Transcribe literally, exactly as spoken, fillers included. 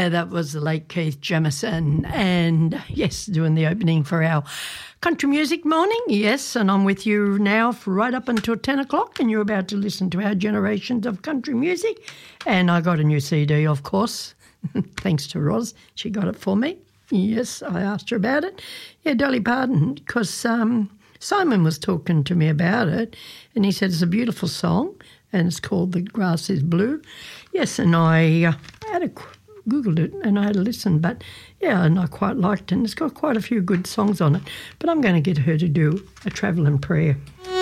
Yeah, that was the late Keith Jamison, and yes, doing the opening for our country music morning, yes, and I'm with you now for right up until ten o'clock, and you're about to listen to our generations of country music, and I got a new C D, of course, thanks to Roz, she got it for me. Yes, I asked her about it. Yeah, Dolly Parton, because um, Simon was talking to me about it, and he said it's a beautiful song, and it's called The Grass is Blue. Yes, and I uh, had a Googled it and I had a listen, but yeah, and I quite liked it, and it's got quite a few good songs on it. But I'm going to get her to do A Travelling Prayer.